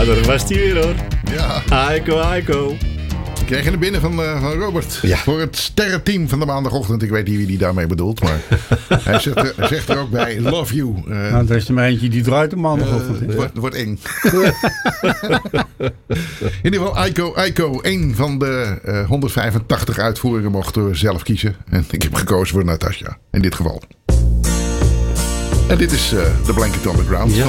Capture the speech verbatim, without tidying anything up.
Daar was hij weer hoor. Ja. Aiko, Aiko. Ik kreeg er binnen van, uh, van Robert. Ja. Voor het sterrenteam van de maandagochtend. Ik weet niet wie die daarmee bedoelt. Maar hij zegt er, hij zegt er ook bij. Love you. Uh, nou, er is er maar eentje die draait op maandagochtend. Uh, het wordt, wordt eng. In ieder geval Aiko, Aiko. Een van de uh, honderdvijfentachtig uitvoeringen mochten we zelf kiezen. En ik heb gekozen voor Natasja. In dit geval. En dit is uh, The Blanket on the Ground. Ja.